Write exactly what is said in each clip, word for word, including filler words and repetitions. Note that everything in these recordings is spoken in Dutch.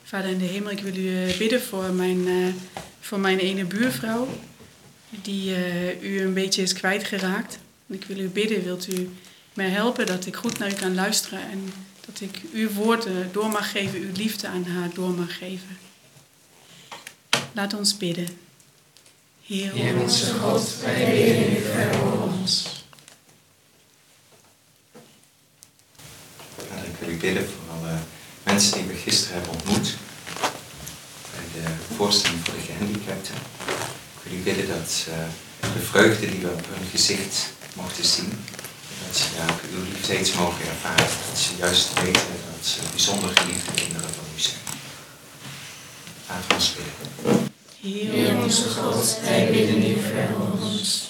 Vader in de hemel, ik wil u bidden voor mijn, uh, voor mijn ene buurvrouw, die uh, u een beetje is kwijtgeraakt. Ik wil u bidden, wilt u mij helpen dat ik goed naar u kan luisteren en dat ik uw woorden door mag geven, uw liefde aan haar door mag geven. Laat ons bidden. Heer, Heer onze God, wij bidden u, verhoor ons. Vader, ik wil u bidden voor alle mensen die we gisteren hebben ontmoet bij de voorstelling voor de gehandicapten. Ik wil u bidden dat uh, de vreugde die we op hun gezicht mochten zien, dat ze daar uw liefde steeds mogen ervaren. Dat ze juist weten dat ze bijzonder geliefde kinderen van u zijn. Laten we ons bidden. Heer onze God, wij bidden u, verhoor ons.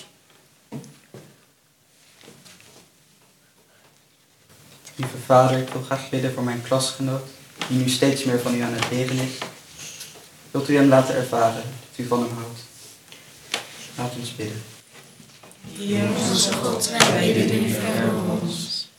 Lieve Vader, ik wil graag bidden voor mijn klasgenoot, die nu steeds meer van u aan het leren is. Wilt u hem laten ervaren dat u van hem houdt? Laat ons bidden. Heer onze God, wij bidden u, verhoor ons.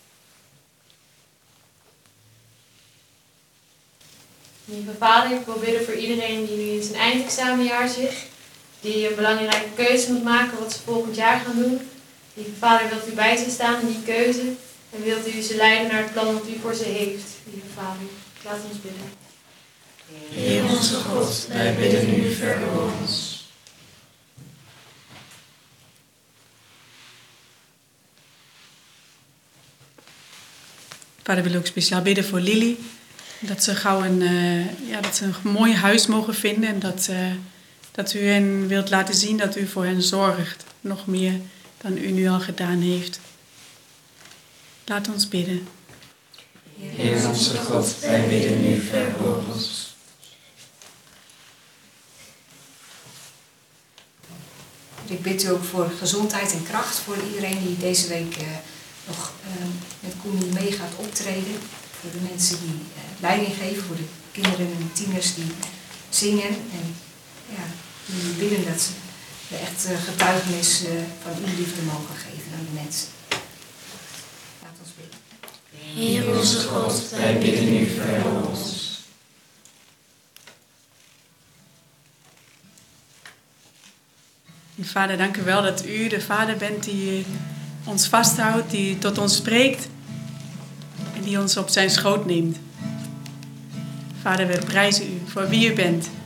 Lieve Vader, ik wil bidden voor iedereen die nu in zijn eindexamenjaar zit, die een belangrijke keuze moet maken wat ze volgend jaar gaan doen. Lieve Vader, wilt u bij ze staan in die keuze en wilt u ze leiden naar het plan wat u voor ze heeft. Lieve Vader, laat ons bidden. Heer onze God, wij bidden u, verhoor ons. Vader wil ook speciaal bidden voor Lily. Dat ze gauw een, uh, ja, dat ze een mooi huis mogen vinden. En dat, uh, dat u hen wilt laten zien dat u voor hen zorgt. Nog meer dan u nu al gedaan heeft. Laat ons bidden. Heer onze God, wij bidden u, verhoor ons. Ik bid u ook voor gezondheid en kracht voor iedereen die deze week uh, nog uh, met Koen mee gaat optreden. Voor de mensen die uh, leiding geven, voor de kinderen en tieners die zingen. En ja, die bidden dat ze de echt uh, getuigenis uh, van uw liefde mogen geven aan de mensen. Laat ons bidden. Heer onze God, wij bidden u, verhoor ons. Vader, dank u wel dat u de Vader bent die ons vasthoudt, die tot ons spreekt en die ons op zijn schoot neemt. Vader, we prijzen u voor wie u bent.